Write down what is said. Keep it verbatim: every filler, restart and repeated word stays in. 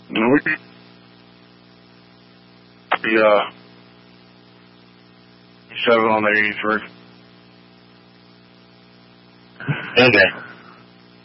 And we the uh, seven on the eighty-three. Okay.